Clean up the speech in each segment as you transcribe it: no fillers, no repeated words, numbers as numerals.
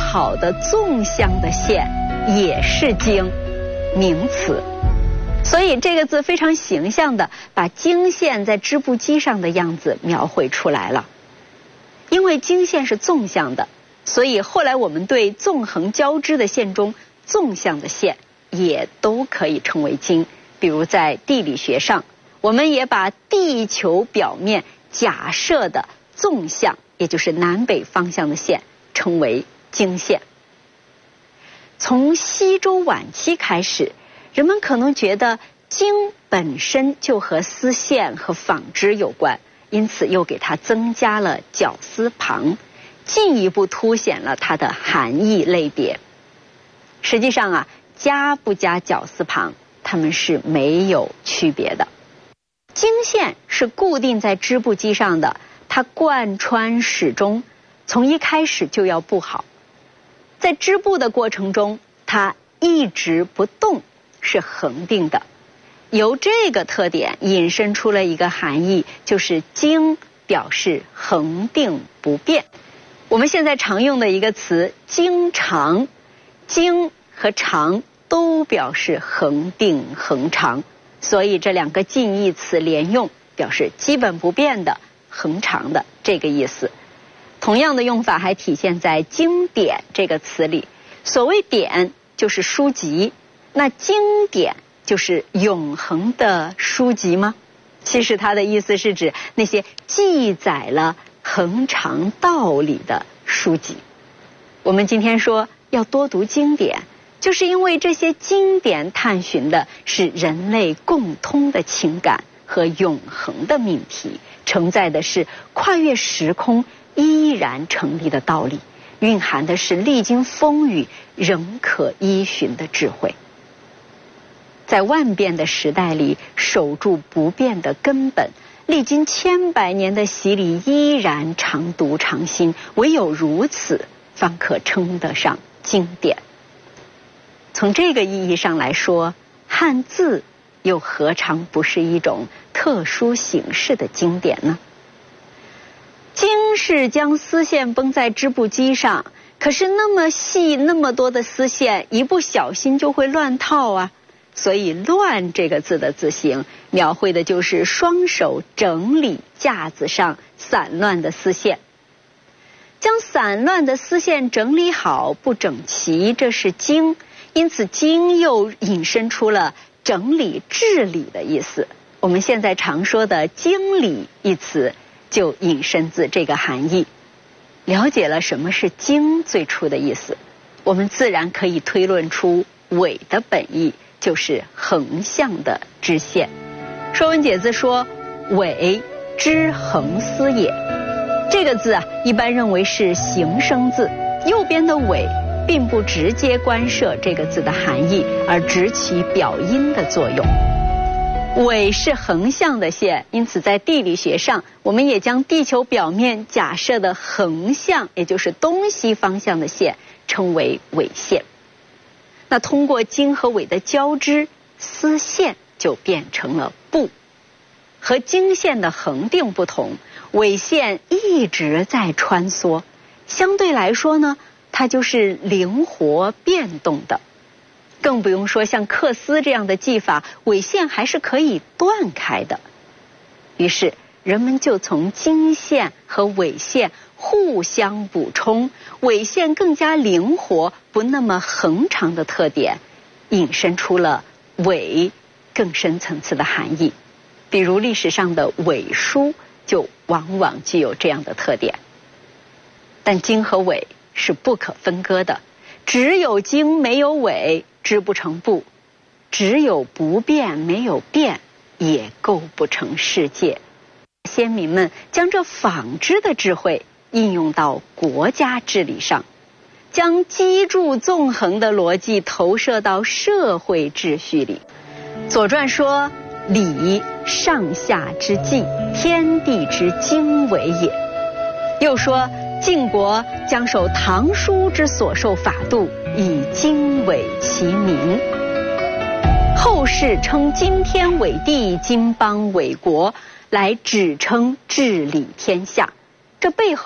好的纵向的线也是经，名词。所以这个字非常形象地把经线在织布机上的样子描绘出来了。因为经线是纵向的，所以后来我们对纵横交织的线中纵向的线也都可以称为经。比如在地理学上，我们也把地球表面假设的纵向，也就是南北方向的线称为经线。从西周晚期开始，人们可能觉得经本身就和丝线和纺织有关，因此又给它增加了绞丝旁，进一步凸显了它的含义类别。实际上加不加绞丝旁，它们是没有区别的。经线是固定在织布机上的，它贯穿始终，从一开始就要布好。在织布的过程中，它一直不动，是恒定的。由这个特点引申出了一个含义，就是经表示恒定不变。我们现在常用的一个词经常，经和常都表示恒定恒长，所以这两个近义词连用，表示基本不变的、恒长的这个意思。同样的用法还体现在经典这个词里。所谓典就是书籍，那经典就是永恒的书籍吗？其实它的意思是指那些记载了恒长道理的书籍。我们今天说要多读经典，就是因为这些经典探寻的是人类共通的情感和永恒的命题，承载的是跨越时空依然成立的道理，蕴含的是历经风雨仍可依循的智慧。在万变的时代里，守住不变的根本，历经千百年的洗礼依然常读常新，唯有如此方可称得上经典。从这个意义上来说，汉字又何尝不是一种特殊形式的经典呢？经是将丝线绷在织布机上，可是那么细那么多的丝线，一不小心就会乱套啊。所以乱这个字的字形描绘的就是双手整理架子上散乱的丝线。将散乱的丝线整理好不整齐，这是经，因此经又引申出了整理治理的意思。我们现在常说的经理一词就引申自这个含义。了解了什么是经最初的意思，我们自然可以推论出纬的本意就是横向的织线。说文解字说纬，织横丝也。这个字一般认为是形声字，右边的纬并不直接关涉这个字的含义，而只起表音的作用。纬是横向的线，因此在地理学上，我们也将地球表面假设的横向，也就是东西方向的线称为纬线。那通过经和纬的交织，丝线就变成了布。和经线的恒定不同，纬线一直在穿梭，相对来说呢，它就是灵活变动的。更不用说像缂丝这样的技法，纬线还是可以断开的。于是人们就从经线和纬线互相补充，纬线更加灵活，不那么横长的特点，引申出了纬更深层次的含义。比如历史上的纬书就往往具有这样的特点。但经和纬是不可分割的，只有经没有纬织不成布，只有不变没有变也构不成世界。先民们将这纺织的智慧应用到国家治理上，将机杼纵横的逻辑投射到社会秩序里。左传说礼上下之纪，天地之经纬也。又说晋国将守唐书之所受法度，以经纬其民。后世称今天纬地，今邦纬国，来指称治理天下。这背后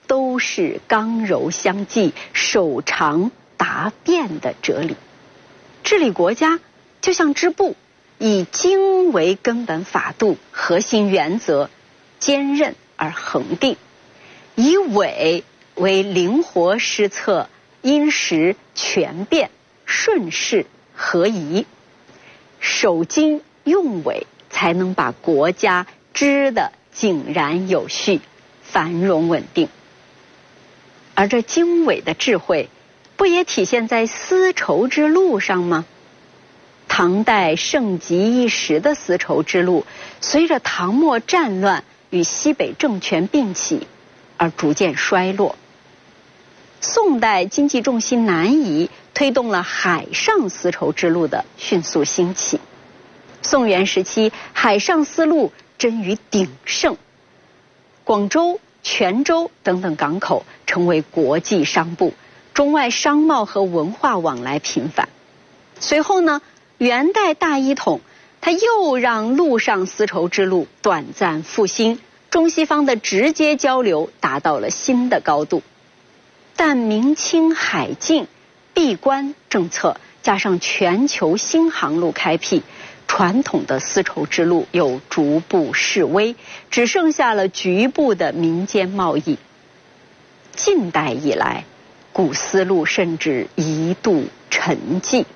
都是刚柔相济、守常达变的哲理。治理国家就像织布，以经为根本法度、核心原则，坚韧而恒定；以纬为灵活施策、因时全变、顺势合宜。守经用纬，才能把国家织得井然有序、繁荣稳定。而这经纬的智慧，不也体现在丝绸之路上吗？唐代盛极一时的丝绸之路，随着唐末战乱与西北政权并起而逐渐衰落。宋代经济重心南移，推动了海上丝绸之路的迅速兴起。宋元时期，海上丝路臻于鼎盛，广州、泉州等等港口成为国际商埠，中外商贸和文化往来频繁。随后呢，元代大一统，它又让陆上丝绸之路短暂复兴，中西方的直接交流达到了新的高度。但明清海禁、闭关政策加上全球新航路开辟，传统的丝绸之路又逐步式微，只剩下了局部的民间贸易。近代以来，古丝路甚至一度沉寂。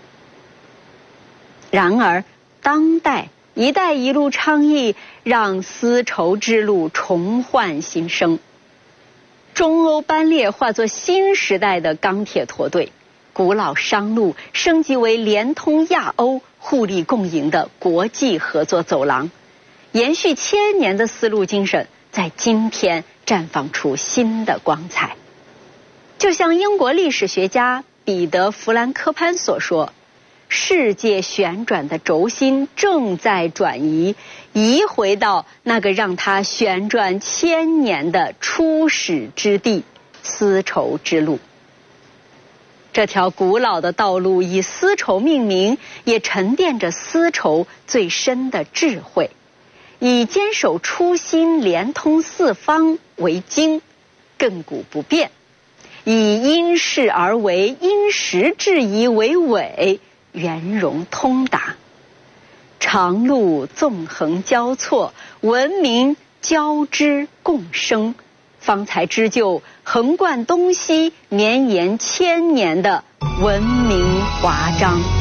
然而，当代“一带一路”倡议让丝绸之路重焕新生。中欧班列化作新时代的钢铁驼队，古老商路升级为连通亚欧、互利共赢的国际合作走廊，延续千年的丝路精神，在今天绽放出新的光彩。就像英国历史学家彼得·弗兰科潘所说，世界旋转的轴心正在转移，移回到那个让它旋转千年的初始之地——丝绸之路。这条古老的道路以丝绸命名，也沉淀着丝绸最深的智慧。以坚守初心、连通四方为经，亘古不变；以因势而为、因时制宜为纬，圆融通达。长路纵横交错，文明交织共生，方才织就横贯东西、绵延千年的文明华章。